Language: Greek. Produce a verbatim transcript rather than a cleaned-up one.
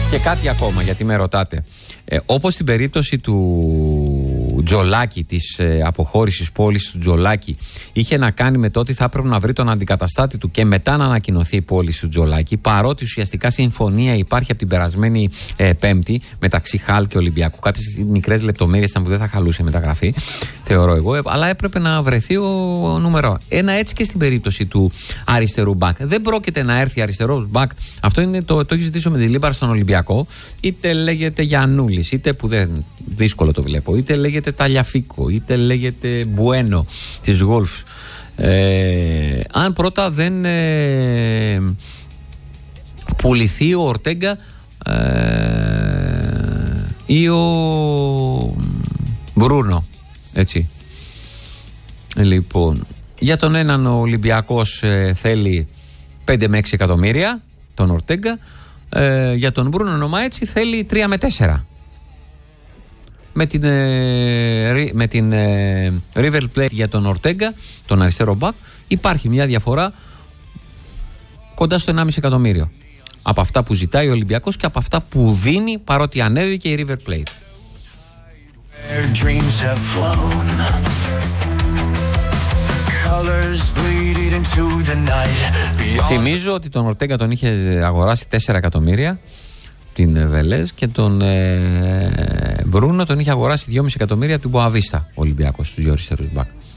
Και κάτι ακόμα, γιατί με ρωτάτε. Ε, όπως στην περίπτωση του Τζολάκη, της ε, αποχώρησης πόλης του Τζολάκη, είχε να κάνει με το ότι θα έπρεπε να βρει τον αντικαταστάτη του και μετά να ανακοινωθεί η πώληση του Τζολάκη, παρότι ουσιαστικά συμφωνία υπάρχει από την περασμένη ε, Πέμπτη μεταξύ Χαλ και Ολυμπιακού. Κάποιες μικρές λεπτομέρειες ήταν που δεν θα χαλούσε η μεταγραφή, θεωρώ εγώ, ε, αλλά έπρεπε να βρεθεί ο, ο νούμερο ένα. Έτσι και στην περίπτωση του αριστερού μπακ. Δεν πρόκειται να έρθει αριστερός μπακ. Αυτό είναι το, το έχει ζητήσει με τη Λίμπαρ στον Ολυμπιακό. Είτε λέγεται Γιαννούλης, είτε που δεν δύσκολο το βλέπω, είτε λέγεται Ταλιαφίκο, είτε λέγεται Μπουένο της Γολφ. Ε, αν πρώτα δεν ε, πουληθεί ο Ορτέγκα ε, ή ο Μπρούνο, έτσι. Λοιπόν, για τον έναν ο Ολυμπιακός ε, θέλει πέντε με έξι εκατομμύρια, τον Ορτέγκα. Ε, για τον Μπρούνο όνομα έτσι θέλει τρία με τέσσερα. Με την, ε, με την ε, River Plate για τον Ορτέγκα, τον αριστερό μπακ, υπάρχει μια διαφορά κοντά στο ενάμιση εκατομμύριο από αυτά που ζητάει ο Ολυμπιακός και από αυτά που δίνει, παρότι ανέβηκε η River Plate. Θυμίζω ότι τον Ορτέγκα τον είχε αγοράσει τέσσερα εκατομμύρια την Βελές και τον ε, Μπρούνο τον είχε αγοράσει δυόμισι εκατομμύρια από την Μποαβίστα ο Ολυμπιακός, τους δύο αριστερούς μπακ.